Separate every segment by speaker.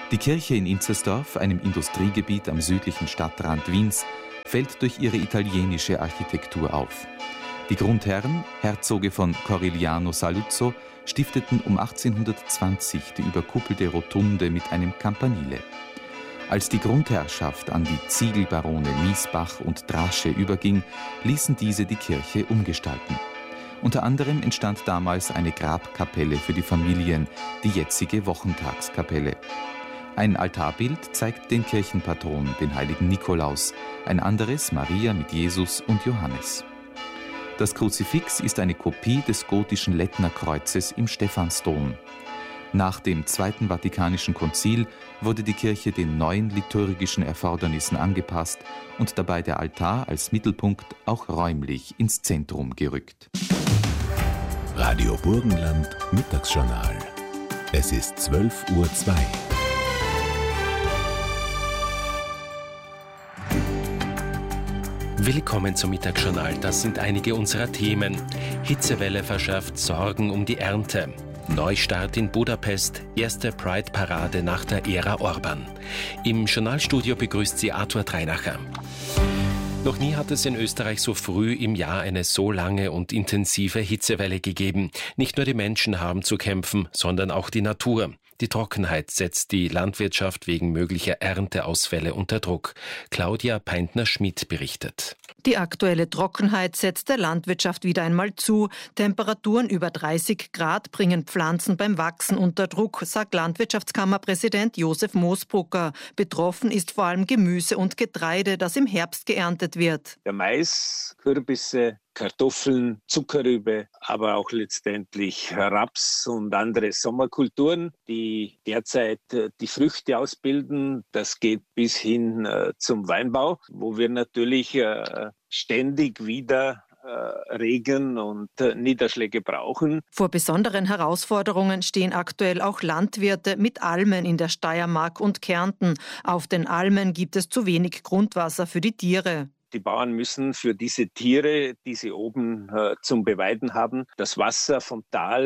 Speaker 1: Die Kirche in Inzersdorf, einem Industriegebiet am südlichen Stadtrand Wiens, fällt durch ihre italienische Architektur auf. Die Grundherren, Herzoge von Corigliano Saluzzo, stifteten um 1820 die überkuppelte Rotunde mit einem Campanile. Als die Grundherrschaft an die Ziegelbarone Miesbach und Drasche überging, ließen diese die Kirche umgestalten. Unter anderem entstand damals eine Grabkapelle für die Familien, die jetzige Wochentagskapelle. Ein Altarbild zeigt den Kirchenpatron, den heiligen Nikolaus, ein anderes Maria mit Jesus und Johannes. Das Kruzifix ist eine Kopie des gotischen Lettnerkreuzes im Stephansdom. Nach dem Zweiten Vatikanischen Konzil wurde die Kirche den neuen liturgischen Erfordernissen angepasst und dabei der Altar als Mittelpunkt auch räumlich ins Zentrum gerückt.
Speaker 2: Radio Burgenland Mittagsjournal. Es ist 12:02 Uhr.
Speaker 3: Willkommen zum Mittagsjournal. Das sind einige unserer Themen. Hitzewelle verschärft Sorgen um die Ernte. Neustart in Budapest, erste Pride-Parade nach der Ära Orban. Im Journalstudio begrüßt sie Arthur Dreinacher. Noch nie hat es in Österreich so früh im Jahr eine so lange und intensive Hitzewelle gegeben. Nicht nur die Menschen haben zu kämpfen, sondern auch die Natur. Die Trockenheit setzt die Landwirtschaft wegen möglicher Ernteausfälle unter Druck. Claudia Peintner-Schmidt berichtet.
Speaker 4: Die aktuelle Trockenheit setzt der Landwirtschaft wieder einmal zu. Temperaturen über 30 Grad bringen Pflanzen beim Wachsen unter Druck, sagt Landwirtschaftskammerpräsident Josef Moosbrucker. Betroffen ist vor allem Gemüse und Getreide, das im Herbst geerntet wird.
Speaker 5: Der Mais, Kürbisse, Kartoffeln, Zuckerrübe, aber auch letztendlich Raps und andere Sommerkulturen, die derzeit die Früchte ausbilden. Das geht bis hin zum Weinbau, wo wir natürlich ständig wieder Regen und Niederschläge brauchen.
Speaker 4: Vor besonderen Herausforderungen stehen aktuell auch Landwirte mit Almen in der Steiermark und Kärnten. Auf den Almen gibt es zu wenig Grundwasser für die Tiere.
Speaker 5: Die Bauern müssen für diese Tiere, die sie oben zum Beweiden haben, das Wasser vom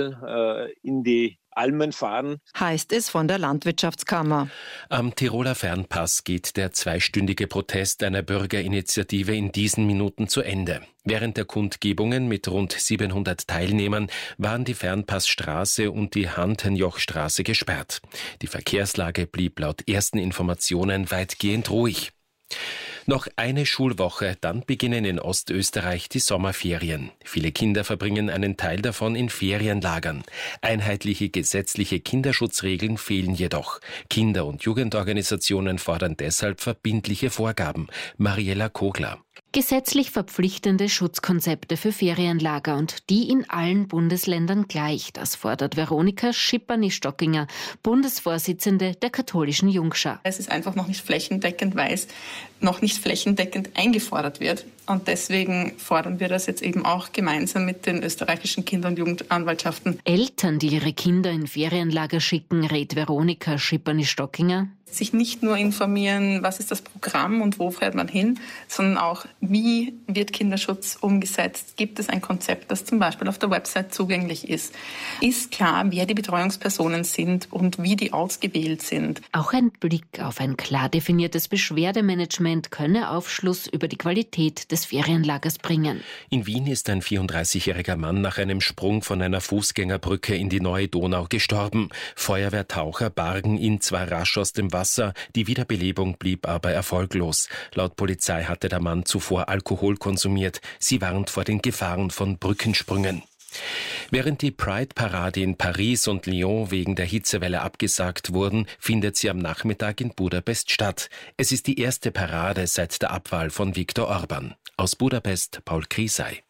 Speaker 5: Tal in die Almen fahren.
Speaker 4: Heißt es von der Landwirtschaftskammer.
Speaker 3: Am Tiroler Fernpass geht der zweistündige Protest einer Bürgerinitiative in diesen Minuten zu Ende. Während der Kundgebungen mit rund 700 Teilnehmern waren die Fernpassstraße und die Hantenjochstraße gesperrt. Die Verkehrslage blieb laut ersten Informationen weitgehend ruhig. Noch eine Schulwoche, dann beginnen in Ostösterreich die Sommerferien. Viele Kinder verbringen einen Teil davon in Ferienlagern. Einheitliche gesetzliche Kinderschutzregeln fehlen jedoch. Kinder- und Jugendorganisationen fordern deshalb verbindliche Vorgaben. Mariella Kogler.
Speaker 6: Gesetzlich verpflichtende Schutzkonzepte für Ferienlager und die in allen Bundesländern gleich. Das fordert Veronika Schipperny-Stockinger, Bundesvorsitzende der katholischen Jungschar.
Speaker 7: Es ist einfach noch nicht flächendeckend, weil es noch nicht flächendeckend eingefordert wird. Und deswegen fordern wir das jetzt eben auch gemeinsam mit den österreichischen Kinder- und Jugendanwaltschaften.
Speaker 6: Eltern, die ihre Kinder in Ferienlager schicken, rät Veronika Schipperny-Stockinger.
Speaker 7: Sich nicht nur informieren, was ist das Programm und wo fährt man hin, sondern auch, wie wird Kinderschutz umgesetzt? Gibt es ein Konzept, das zum Beispiel auf der Website zugänglich ist? Ist klar, wer die Betreuungspersonen sind und wie die ausgewählt sind?
Speaker 6: Auch ein Blick auf ein klar definiertes Beschwerdemanagement könne Aufschluss über die Qualität des Ferienlagers bringen.
Speaker 3: In Wien ist ein 34-jähriger Mann nach einem Sprung von einer Fußgängerbrücke in die Neue Donau gestorben. Feuerwehrtaucher bargen ihn zwar rasch aus dem Wasser, die Wiederbelebung blieb aber erfolglos. Laut Polizei hatte der Mann zuvor Alkohol konsumiert. Sie warnt vor den Gefahren von Brückensprüngen. Während die Pride-Parade in Paris und Lyon wegen der Hitzewelle abgesagt wurden, findet sie am Nachmittag in Budapest statt. Es ist die erste Parade seit der Abwahl von Viktor Orban. Aus Budapest, Paul Krisay.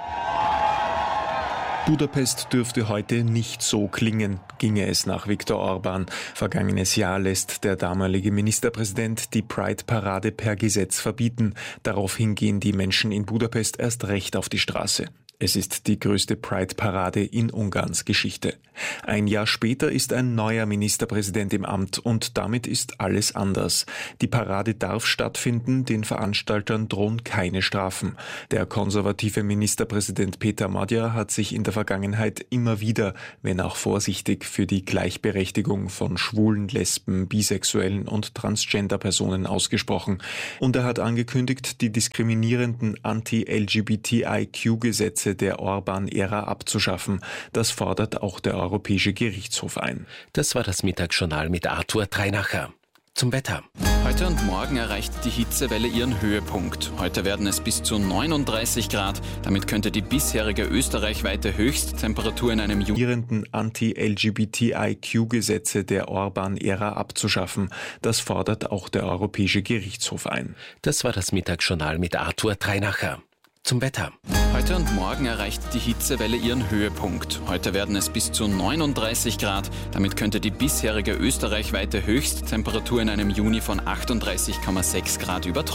Speaker 8: Budapest dürfte heute nicht so klingen, ginge es nach Viktor Orban. Vergangenes Jahr lässt der damalige Ministerpräsident die Pride-Parade per Gesetz verbieten. Daraufhin gehen die Menschen in Budapest erst recht auf die Straße. Es ist die größte Pride-Parade in Ungarns Geschichte. Ein Jahr später ist ein neuer Ministerpräsident im Amt und damit ist alles anders. Die Parade darf stattfinden, den Veranstaltern drohen keine Strafen. Der konservative Ministerpräsident Peter Magyar hat sich in der Vergangenheit immer wieder, wenn auch vorsichtig, für die Gleichberechtigung von Schwulen, Lesben, Bisexuellen und Transgender-Personen ausgesprochen. Und er hat angekündigt, die diskriminierenden Anti-LGBTIQ-Gesetze der Orban-Ära abzuschaffen. Das fordert auch der Europäische Gerichtshof ein.
Speaker 3: Das war das Mittagsjournal mit Arthur Treinacher. Zum Wetter.
Speaker 9: Heute und morgen erreicht die Hitzewelle ihren Höhepunkt. Heute werden es bis zu 39 Grad. Damit könnte die bisherige österreichweite Höchsttemperatur in einem
Speaker 8: Anti-LGBTIQ-Gesetze der Orban-Ära abzuschaffen. Das fordert auch der Europäische Gerichtshof ein.
Speaker 3: Das war das Mittagsjournal mit Arthur Treinacher. Zum Wetter.
Speaker 9: Heute und morgen erreicht die Hitzewelle ihren Höhepunkt. Heute werden es bis zu 39 Grad. Damit könnte die bisherige österreichweite Höchsttemperatur in einem Juni von 38,6 Grad übertroffen